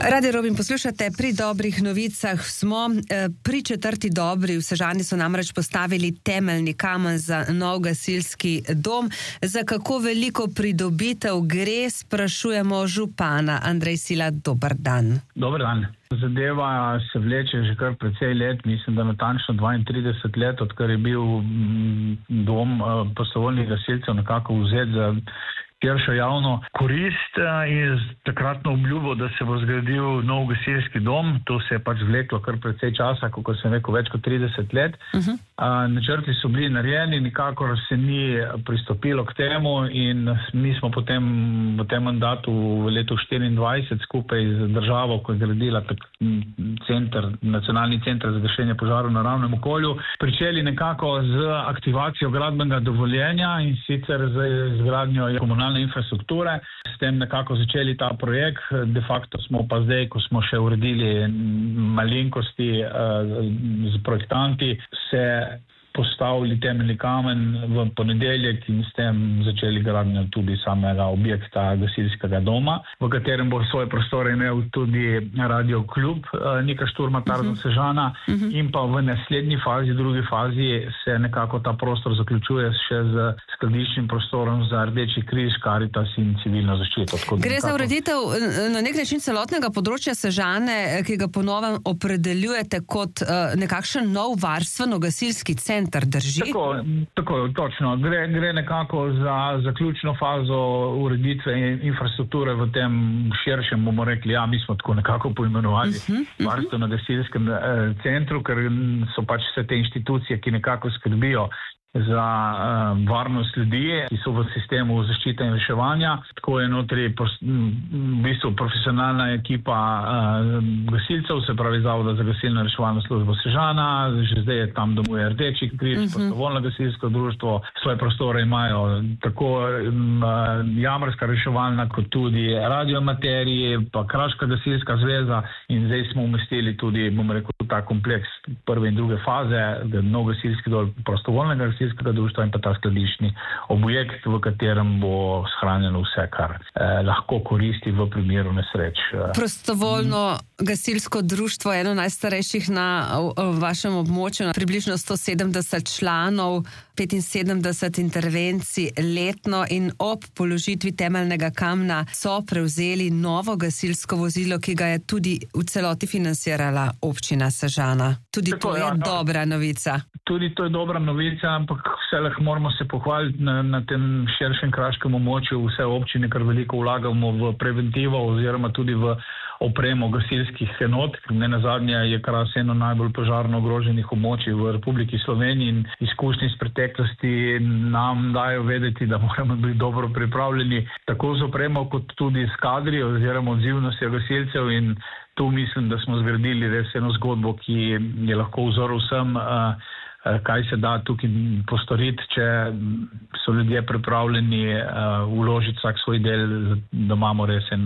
Radio Robin, poslušate, pri dobrih novicah smo. Pri 4. dobri v Sežani so namreč postavili temeljni kamen za nov gasilski dom. Za kako veliko pridobitev gre, sprašujemo župana. Andrej Sila, dober dan. Dober dan. Zadeva se vleče že kar precej let, mislim, da natančno 32 let, odkar je bil dom prostovoljnih gasilcev nekako vzet za širšo javno korist in takratno obljubo, da se bo zgradil nov gasilski dom. To se je pač vleklo kar precej časa, kako sem rekel, več kot 30 let. Načrti so bili narejeni, nikakor se ni pristopilo k temu in mi smo potem v tem mandatu v letu 24 skupaj z državo, ko je gradila Nacionalni center za gašenje požarov na naravnem okolju, pričeli nekako z aktivacijo gradbenega dovoljenja in sicer z izgradnjo komunalne infrastrukture. S tem nekako začeli ta projekt. De facto smo pa zdaj, ko smo še uredili malenkosti z projektanti, se postavili temeljni kamen v ponedeljek in s tem začeli gradnjo tudi samega objekta gasilskega doma, v katerem bo svoje prostore imel tudi radio klub Nika Šturma Tarzan Sežana in pa v naslednji fazi, drugi fazi se nekako ta prostor zaključuje še z skladiščnim prostorom za Rdeči križ, Karitas in civilno zaščito. Gre za ureditev na nek način celotnega področja Sežane, ki ga po novem opredeljujete kot nekakšen nov varstveno-gasilski center. Drži? Tako, točno. Gre nekako za zaključno fazo ureditve infrastrukture v tem širšem, bomo rekli, mi smo tako nekako poimenovali varstveno-gasilskem centru, ker so pač vse te inštitucije, ki nekako skrbijo za varnost ljudi, ki so v sistemu zaščite in reševanja. Tako je notri v bistvu profesionalna ekipa gasilcev, se pravi Zavoda za gasilno reševalno službo Sežana, že zdaj je tam domuje Rdeči križ, prostovoljno gasilsko društvo, svoje prostore imajo tako Jamarska reševalna, kot tudi radioamaterji, pa Kraška gasilska zveza in zdaj smo umestili tudi, bomo rekel, ta kompleks prve in druge faze, nov gasilski dol prostovoljnega gasilskega društva in pa ta skladiščni objekt, v katerem bo shranjeno vse, kar lahko koristi v primeru nesreč. Prostovoljno gasilsko društvo je eno najstarejših na vašem območju, približno 170 članov, 75 intervencij letno in ob položitvi temeljnega kamna so prevzeli novo gasilsko vozilo, ki ga je tudi v celoti financirala občina Sežana. Tudi to je dobra novica. Tudi to je dobra novica, ampak vse moramo se pohvaliti na tem širšem kraškem območju. Vse občine kar veliko vlagamo v preventivo oziroma tudi v opremo gasilskih enot. Nenazadnje je Kras eno najbolj požarno ogroženih območij v Republiki Sloveniji in izkušnje iz preteklosti nam dajo vedeti, da moramo biti dobro pripravljeni tako z opremo kot tudi s kadri oziroma odzivnostjo gasilcev in tu mislim, da smo zgradili res eno zgodbo, ki je lahko vzor vsem, kaj se da tukaj postoriti, če so ljudje pripravljeni vložiti vsak svoj del, da imamo res en